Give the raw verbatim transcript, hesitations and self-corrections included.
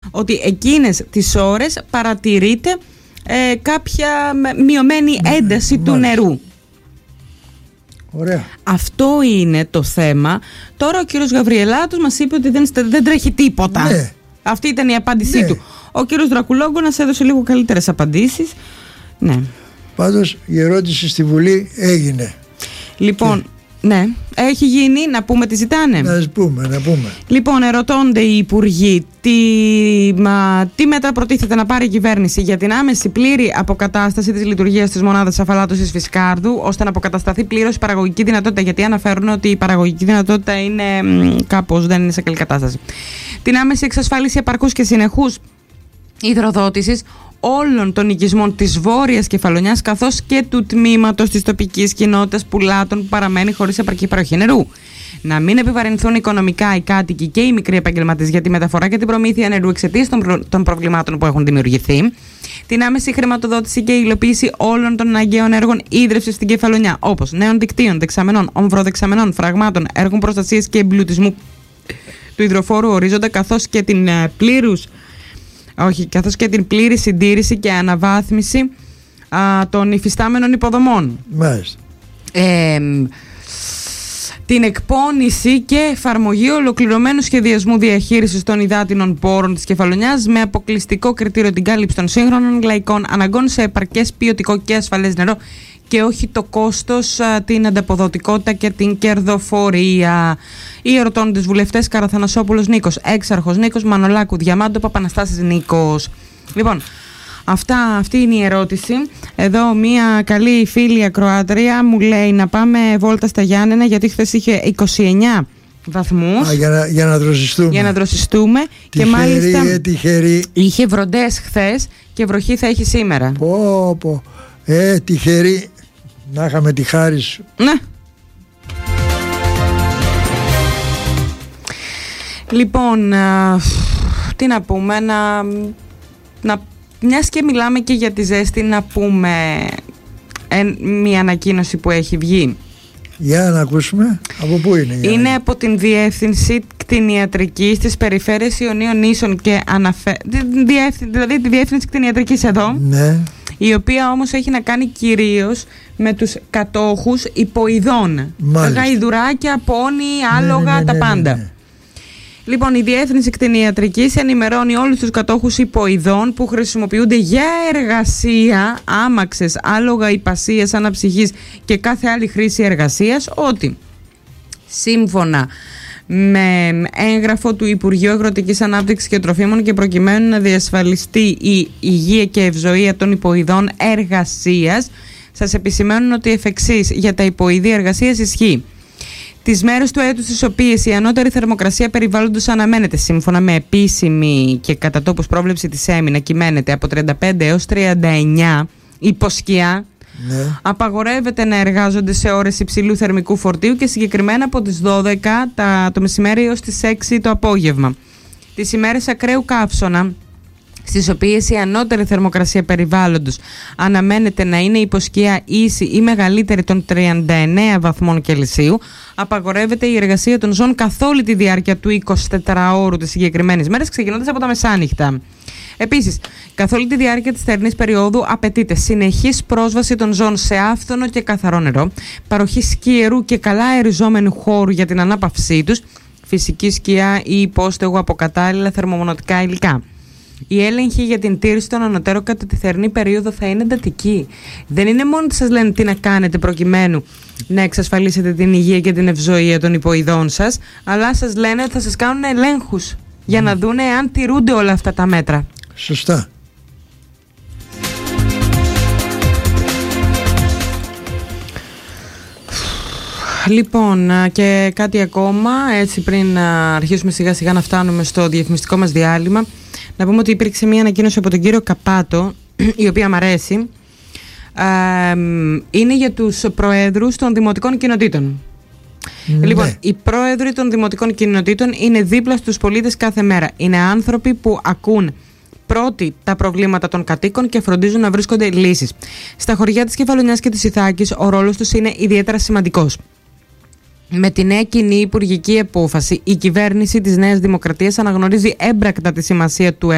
ότι εκείνες τις ώρες παρατηρείται ε, κάποια μειωμένη ένταση ναι, του μάλιστα. νερού. Ωραία. Αυτό είναι το θέμα. Τώρα ο κύριος Γαβριελάτος μας είπε ότι δεν, δεν τρέχει τίποτα. Ναι. Αυτή ήταν η απάντησή ναι. του. Ο κύριος Δρακουλόγκονας έδωσε λίγο καλύτερες απαντήσεις. Ναι. Πάντως η ερώτηση στη Βουλή έγινε. Λοιπόν, και... ναι, έχει γίνει, να πούμε τι ζητάνε. Να πούμε, να πούμε. Λοιπόν, ερωτώνται οι υπουργοί τι, μα, τι μέτρα προτίθεται να πάρει η κυβέρνηση για την άμεση πλήρη αποκατάσταση της λειτουργίας της μονάδας αφαλάτωσης Φυσκάρδου, ώστε να αποκατασταθεί πλήρως η παραγωγική δυνατότητα. Γιατί αναφέρουν ότι η παραγωγική δυνατότητα είναι κάπως δεν είναι σε καλή κατάσταση. Την άμεση εξασφάλιση επαρκούς και συνεχούς υδροδότησης όλων των οικισμών της Βόρειας Κεφαλονιάς, καθώς και του τμήματος της τοπικής κοινότητας Πουλάτων που παραμένει χωρίς επαρκή παροχή νερού. Να μην επιβαρυνθούν οικονομικά οι κάτοικοι και οι μικροί επαγγελματίες για τη μεταφορά και την προμήθεια νερού εξαιτίας των, προ... των προβλημάτων που έχουν δημιουργηθεί. Την άμεση χρηματοδότηση και υλοποίηση όλων των αναγκαίων έργων ίδρυυσης στην Κεφαλονιά, όπως νέων δικτύων, δεξαμενών, ομβροδεξαμενών, φραγμάτων, έργων προστασίας και εμπλουτισμού του υδροφόρου ορίζοντα, καθώς και την uh, πλήρους Όχι, καθώς και την πλήρη συντήρηση και αναβάθμιση α, των υφιστάμενων υποδομών. Μάλιστα. Ε, την εκπόνηση και εφαρμογή ολοκληρωμένου σχεδιασμού διαχείρισης των υδάτινων πόρων της Κεφαλονιάς με αποκλειστικό κριτήριο την κάλυψη των σύγχρονων λαϊκών αναγκών σε επαρκές ποιοτικό και ασφαλές νερό και όχι το κόστος, α, την ανταποδοτικότητα και την κερδοφορία. Οι ερωτώντες βουλευτές Καραθανασόπουλος Νίκος, Έξαρχος Νίκος, Μανολάκου Διαμάντο, Παπαναστάσης Νίκος. Λοιπόν, αυτά, αυτή είναι η ερώτηση. Εδώ μια καλή φίλη ακροάτρια μου λέει να πάμε βόλτα στα Γιάννενα, γιατί χθες είχε είκοσι εννιά βαθμούς. Α, για, να, για να δροσιστούμε. Για να δροσιστούμε. Τυχερή, και μάλιστα ε, τυχερή. Είχε βροντές χθες και βροχή θα έχει σήμερα. Πω, πω. Ε, τυχερή. Να είχαμε τη χάρη σου. Ναι. Λοιπόν, α, τι να πούμε, να, να, μιας και μιλάμε και για τη ζέστη, να πούμε ε, μια ανακοίνωση που έχει βγει. Για να ακούσουμε, από πού είναι? Είναι από την Διεύθυνση Κτηνιατρικής της Περιφέρειας Ιωνίων Νήσων και αναφε... δηλαδή τη Διεύθυνση Κτηνιατρικής εδώ, ναι. Η οποία όμως έχει να κάνει κυρίως με τους κατόχους υποειδών. Γαϊδουράκια, πόνι, άλογα, ναι, ναι, ναι, τα πάντα. Ναι, ναι, ναι. Λοιπόν, η Διεύθυνση Κτηνιατρικής ενημερώνει όλους τους κατόχους υποειδών που χρησιμοποιούνται για εργασία, άμαξες, άλογα, υπασίες, αναψυχής και κάθε άλλη χρήση εργασίας, ότι σύμφωνα με έγγραφο του Υπουργείου Αγροτικής Ανάπτυξης και Τροφίμων και προκειμένου να διασφαλιστεί η υγεία και ευζοία των υποειδών εργασίας, σας επισημαίνουν ότι εφ' εξής για τα υποειδή εργασίας ισχύει. Τις μέρες του έτους στις οποίες η ανώτερη θερμοκρασία περιβάλλοντος αναμένεται σύμφωνα με επίσημη και κατά τόπους πρόβλεψη της ΕΜΗ να κυμαίνεται από τριάντα πέντε έως τριάντα εννιά υποσκιά, ναι. Απαγορεύεται να εργάζονται σε ώρες υψηλού θερμικού φορτίου και συγκεκριμένα από τις δώδεκα τα, το μεσημέρι έως τις έξι το απόγευμα. Τις ημέρες ακραίου καύσωνα, στις οποίες η ανώτερη θερμοκρασία περιβάλλοντος αναμένεται να είναι υποσκιά ίση ή μεγαλύτερη των τριάντα εννέα βαθμών Κελσίου, απαγορεύεται η εργασία των ζώων καθ' όλη τη διάρκεια του εικοσιτετράωρου της συγκεκριμένης μέρας, ξεκινώντας από τα μεσάνυχτα. Επίσης, καθ' όλη τη διάρκεια της θερινής περίοδου απαιτείται συνεχής πρόσβαση των ζώων σε άφθονο και καθαρό νερό, παροχή σκιερού και καλά αεριζόμενου χώρου για την ανάπαυσή τους, φυσική σκιά ή υπόστεγο από κατάλληλα θερμομονωτικά υλικά. Η έλεγχη για την τήρηση των ανωτέρων κατά τη θερινή περίοδο θα είναι εντατική. Δεν είναι μόνο ότι σας λένε τι να κάνετε προκειμένου να εξασφαλίσετε την υγεία και την ευζοία των υποειδών σας, αλλά σας λένε ότι θα σας κάνουν ελέγχους για mm. να δούνε αν τηρούνται όλα αυτά τα μέτρα. Σωστά. Λοιπόν, και κάτι ακόμα, έτσι πριν αρχίσουμε σιγά σιγά να φτάνουμε στο διαφημιστικό μας διάλειμμα, να πούμε ότι υπήρξε μια ανακοίνωση από τον κύριο Καπάτο, η οποία μ' αρέσει. Ε, είναι για τους προέδρους των δημοτικών κοινοτήτων. Ναι. Λοιπόν, οι πρόεδροι των δημοτικών κοινοτήτων είναι δίπλα στους πολίτες κάθε μέρα. Είναι άνθρωποι που ακούν πρώτοι τα προβλήματα των κατοίκων και φροντίζουν να βρίσκονται λύσεις. Στα χωριά της Κεφαλονιάς και της Ιθάκης ο ρόλος τους είναι ιδιαίτερα σημαντικός. Με τη νέα κοινή υπουργική απόφαση, η κυβέρνηση της Νέας Δημοκρατίας αναγνωρίζει έμπρακτα τη σημασία του